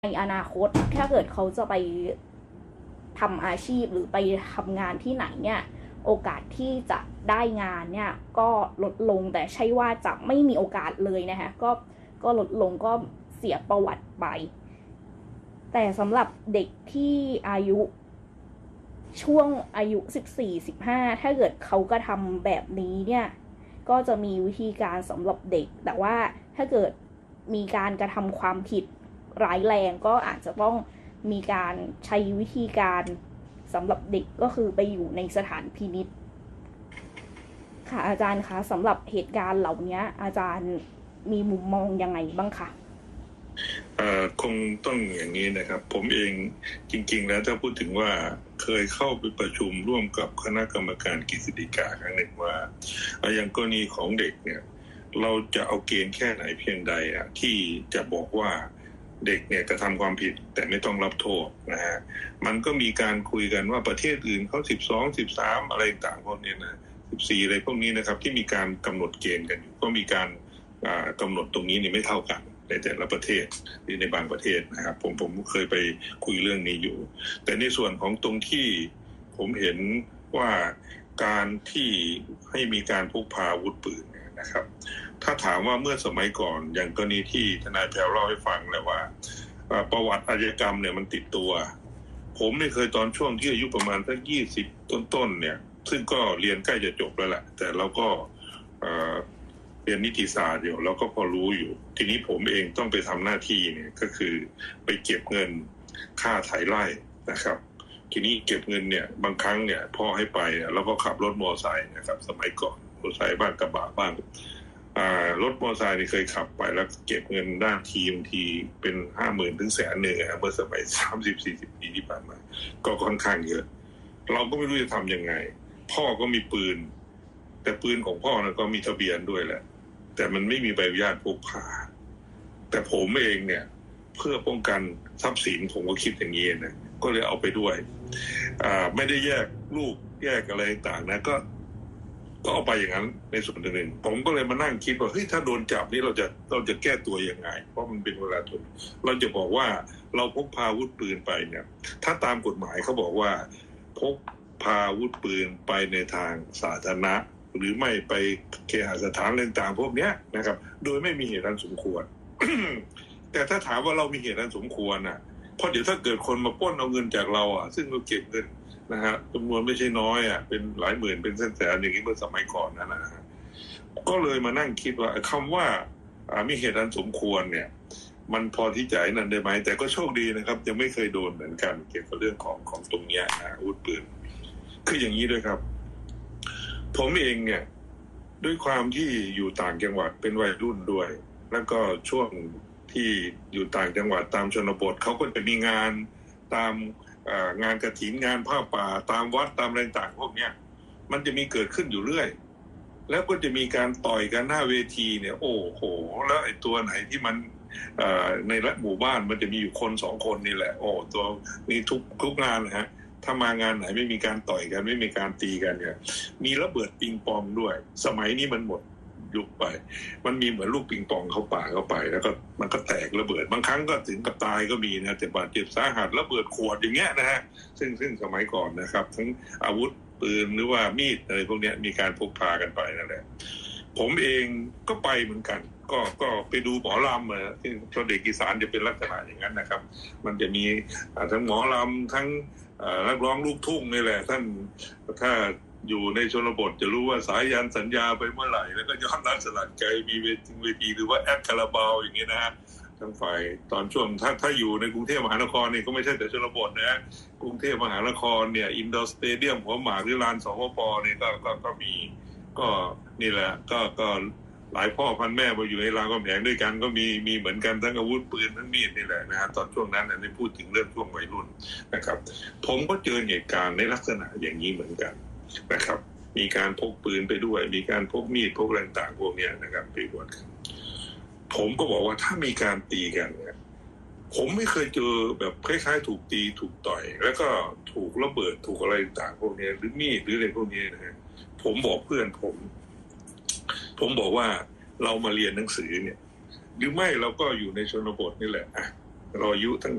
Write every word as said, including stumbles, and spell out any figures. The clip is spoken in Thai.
ในอนาคตถ้าเกิดเขาจะไปทำอาชีพหรือไปทำงานที่ไหนเนี่ยโอกาสที่จะได้งานเนี่ยก็ลดลงแต่ใช่ว่าจะไม่มีโอกาสเลยนะคะก็ก็ลดลงก็เสียประวัติไปแต่สำหรับเด็กที่อายุช่วงอายุ สิบสี่ สิบห้า ถ้าเกิดเขาก็ทำแบบนี้เนี่ยก็จะมีวิธีการสำหรับเด็กแต่ว่าถ้าเกิดมีการกระทำความผิดร้ายแรงก็อาจจะต้องมีการใช้วิธีการสำหรับเด็กก็คือไปอยู่ในสถานพินิจค่ะอาจารย์คะสำหรับเหตุการณ์เหล่านี้อาจารย์มีมุมมองยังไงบ้างคะคงต้องอย่างนี้นะครับผมเองจริงๆแล้วถ้าพูดถึงว่าเคยเข้าไปประชุมร่วมกับคณะกรรมการกฤษฎีกาครั้งหนึ่งว่าอย่างกรณีของเด็กเนี่ยเราจะเอาเกณฑ์แค่ไหนเพียงใดอะที่จะบอกว่าเด็กเนี่ยกระทำความผิดแต่ไม่ต้องรับโทษนะฮะมันก็มีการคุยกันว่าประเทศอื่นเขาสิบสอง สิบสามอะไรต่างพวกนี้นะสิบสี่อะไรพวกนี้นะครับที่มีการกำหนดเกณฑ์กันอยู่ก็มีการกำหนดตรงนี้นี่ไม่เท่ากันในแต่ละประเทศหรือในบางประเทศนะครับผมผมเคยไปคุยเรื่องนี้อยู่แต่ในส่วนของตรงที่ผมเห็นว่าการที่ให้มีการพกพาอาวุธปืนนะครับถ้าถามว่าเมื่อสมัยก่อนอย่างกรณีที่ทนายแพรวเล่าให้ฟังแล้วว่าประวัติอาชญากรรมเนี่ยมันติดตัวผมไม่เคยตอนช่วงที่อายุประมาณสักยี่สิบต้นๆเนี่ยซึ่งก็เรียนใกล้จะจบแล้วแหละแต่เราก็เรียนนิติศาสตร์อยู่แล้วก็พอรู้อยู่ทีนี้ผมเองต้องไปทำหน้าที่เนี่ยก็คือไปเก็บเงินค่าไถไร่นะครับทีนี้เก็บเงินเนี่ยบางครั้งเนี่ยพ่อให้ไปแล้วก็ขับรถมอเตอร์ไซค์นะครับสมัยก่อนมอเตอร์ไซค์บ้างกระบะบ้างรถมอเตอร์ไซค์นี่เคยขับไปแล้วเก็บเงินด้านทีมทีเป็นห้าหมื่นถึงแสนหนึ่งเมื่อสมัยสามสิบสี่สิบปีที่ผ่านมาก็ค่อนข้างเยอะเราก็ไม่รู้จะทำยังไงพ่อก็มีปืนแต่ปืนของพ่อนะก็มีทะเบียนด้วยแหละแต่มันไม่มีใบอนุญาตพกพาแต่ผมเองเนี่ยเพื่อป้องกันทรัพย์สินผมก็คิดอย่างนี้นะก็เลยเอาไปด้วยไม่ได้แยกลูกแยกอะไรต่างนะก็ก็เอาไปอย่างนั้นในส่วนหนึ่งผมก็เลยมานั่งคิดว่าเฮ้ยถ้าโดนจับนี่เราจะเราจะแก้ตัวยังไงเพราะมันเป็นเวลาทนเราจะบอกว่าเราพกพาอาวุธปืนไปเนี่ยถ้าตามกฎหมายเขาบอกว่าพกพาอาวุธปืนไปในทางสาธารณะหรือไม่ไปเคหสถานต่างๆพวกนี้นะครับโดยไม่มีเหตุอันสมควร แต่ถ้าถามว่าเรามีเหตุอันสมควรน่ะเพราะเดี๋ยวถ้าเกิดคนมาปล้นเอาเงินจากเราอ่ะซึ่งเราเก็บเงินนะฮะจำนวนไม่ใช่น้อยอ่ะเป็นหลายหมื่นเป็นแสนๆอย่างนี้เมื่อสมัยก่อนนั่นนะฮะก็เลยมานั่งคิดว่าคำว่ามีเหตุอันสมควรเนี่ยมันพอที่จะนั่นได้ไหมแต่ก็โชคดีนะครับยังไม่เคยโดนเหมือนกันเกี่ยวกับเรื่องของของตรงนี้นะอาวุธปืนคืออย่างนี้ด้วยครับผมเองเนี่ยด้วยความที่อยู่ต่างจังหวัดเป็นวัยรุ่นด้วยแล้วก็ช่วงที่อยู่ต่างจังหวัดตามชนบทเขาก็จะมีงานตามงานกฐินงานผ้าป่าตามวัดตามอะไรต่างพวกเนี้ยมันจะมีเกิดขึ้นอยู่เรื่อยแล้วก็จะมีการต่อยกันหน้าเวทีเนี่ยโอ้โหแล้วไอ้ตัวไหนที่มันในละหมู่บ้านมันจะมีอยู่คนสองคนนี่แหละโอ้ตัวนี้ทุกทุกงานนะฮะถ้ามางานไหนไม่มีการต่อยกันไม่มีการตีกันเนี่ยมีระเบิดปิงปองด้วยสมัยนี้มันหมดยุคไปมันมีเหมือนลูกปิงปองเข้าป่าเข้าไปแล้วก็มันก็แตกระเบิดบางครั้งก็ถึงกับตายก็มีนะแต่บาดเจ็บสาหัสระเบิดขวดอย่างเงี้ยนะฮะซึ่งซึ่งสมัยก่อนนะครับทั้งอาวุธปืนหรือว่ามีดอะไรพวกนี้มีการพกพากันไปนั่นแหละผมเองก็ไปเหมือนกันก็ก็ไปดูหมอลำนะที่ชนเด็กอีสานจะเป็นลักษณะอย่างนั้นนะครับมันจะมีทั้งหมอลำทั้งนักร้องลูกทุ่งนี่แหละท่านถ้าอยู่ในชนบทจะรู้ว่าสายยันสัญญาไปเมื่อไหร่แล้วก็ย้อนรักสลักใจมีเวทีเวทีหรือว่าแอดคาราบาวอย่างนี้นะฮะทั้งฝ่ายตอนช่วงถ้าถ้าอยู่ในกรุงเทพมหานครนี่ก็ไม่ใช่แต่ชนบทนะกรุงเทพมหานครเนี่ยอินดอร์สเตเดียมหัวหมากหรือลานสวปเนี่ยก็ก็ก็มีก็นี่แหละก็ก็หลายพ่อพันแม่มาอยู่ในรามคำแหงด้วยกันก็มีมีเหมือนกันทั้งอาวุธปืนทั้งมีดนี่แหละนะฮะตอนช่วงนั้นเนี่ยพูดถึงเรื่องช่วงวัยรุ่นนะครับผมก็เจอเหตุการณ์ในลักษณะอย่างนี้เหมือนกันนะครับมีการพกปืนไปด้วยมีการพกมีดพกแรงต่างพวกนี้นะครับไปด้วยกันผมก็บอกว่าถ้ามีการตีกันเนี่ยผมไม่เคยเจอแบบคล้ายๆถูกตีถูกต่อยแล้วก็ถูกระเบิดถูกอะไรต่างพวกนี้หรือมีดหรืออะไรพวกนี้นะฮะผมบอกเพื่อนผมผมบอกว่าเรามาเรียนหนังสือเนี่ยหรือไม่เราก็อยู่ในชนบทนี่แหละอ่ะเราอายุตั้ง